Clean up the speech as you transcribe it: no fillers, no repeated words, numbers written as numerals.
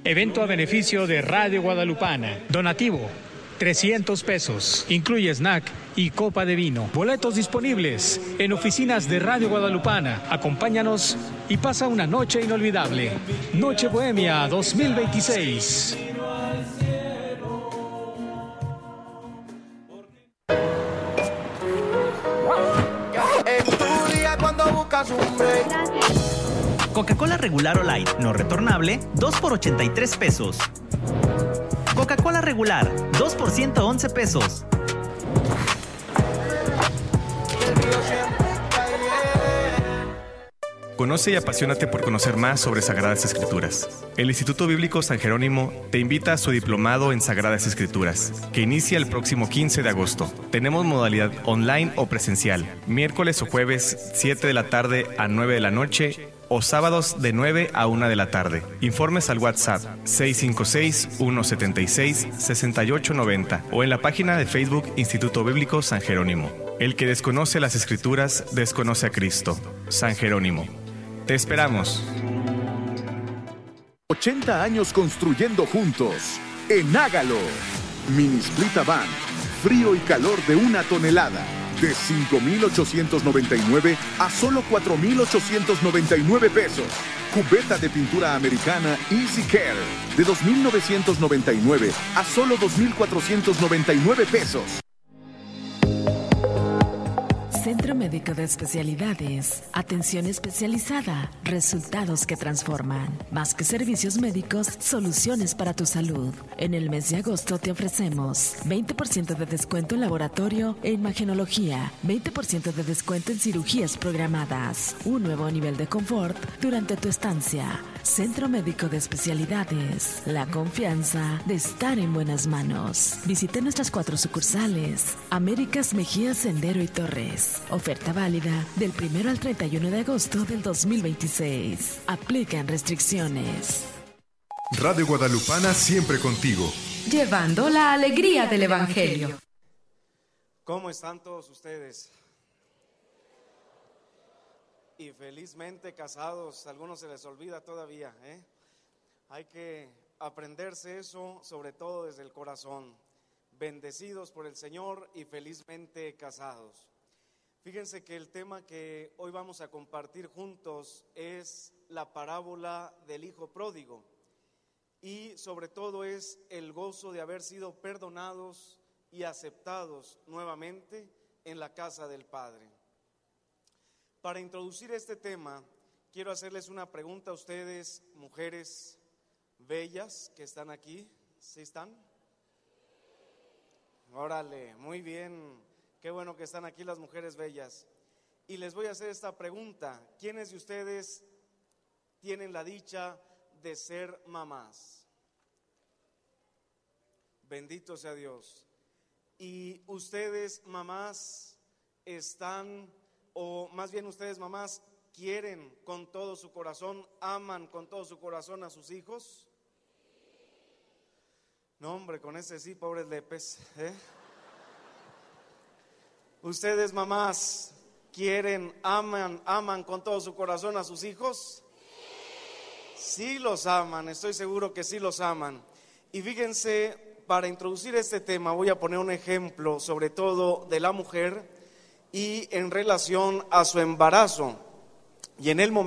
Evento a beneficio de Radio Guadalupana. Donativo, 300 pesos. Incluye snack y copa de vino. Boletos disponibles en oficinas de Radio Guadalupana. Acompáñanos y pasa una noche inolvidable. Noche Bohemia 2026. Coca-Cola regular o light, no retornable, 2 por 83 pesos. Coca-Cola regular, 2 por 111 pesos. Conoce y apasionate por conocer más sobre Sagradas Escrituras. El Instituto Bíblico San Jerónimo te invita a su diplomado en Sagradas Escrituras, que inicia el próximo 15 de agosto. Tenemos modalidad online o presencial, miércoles o jueves, 7 de la tarde a 9 de la noche, o sábados de 9 a 1 de la tarde. Informes al WhatsApp 656-176-6890 o en la página de Facebook Instituto Bíblico San Jerónimo. El que desconoce las Escrituras, desconoce a Cristo. San Jerónimo. Te esperamos. 80 años construyendo juntos. En Hágalo. Mini Split Avant. Frío y calor de 1 tonelada. De 5,899 a solo 4,899 pesos. Cubeta de pintura americana Easy Care. De 2,999 a solo 2,499 pesos. Centro Médico de Especialidades. Atención especializada. Resultados que transforman. Más que servicios médicos, soluciones para tu salud. En el mes de agosto te ofrecemos 20% de descuento en laboratorio e imagenología, 20% de descuento en cirugías programadas, un nuevo nivel de confort durante tu estancia. Centro Médico de Especialidades. La confianza de estar en buenas manos. Visite nuestras 4 sucursales. Américas, Mejía, Sendero y Torres. Oferta válida del 1 al 31 de agosto del 2026. Aplican restricciones. Radio Guadalupana siempre contigo. Llevando la alegría del Evangelio. ¿Cómo están todos ustedes? Y felizmente casados, a algunos se les olvida todavía, ¿eh? Hay que aprenderse eso, sobre todo desde el corazón. Bendecidos por el Señor y felizmente casados. Fíjense que el tema que hoy vamos a compartir juntos es la parábola del hijo pródigo y sobre todo es el gozo de haber sido perdonados y aceptados nuevamente en la casa del Padre. Para introducir este tema, quiero hacerles una pregunta a ustedes, mujeres bellas que están aquí. ¿Sí están? Órale, muy bien. Qué bueno que están aquí las mujeres bellas. Y les voy a hacer esta pregunta. ¿Quiénes de ustedes tienen la dicha de ser mamás? Bendito sea Dios. ¿Y ustedes, mamás, están, o más bien ustedes, mamás, quieren con todo su corazón, aman con todo su corazón a sus hijos? No, hombre, con ese sí, pobres lepes, ¿eh? ¿Ustedes, mamás, quieren, aman con todo su corazón a sus hijos? Sí los aman, estoy seguro que sí los aman. Y fíjense, para introducir este tema voy a poner un ejemplo, sobre todo de la mujer y en relación a su embarazo. Y en el momento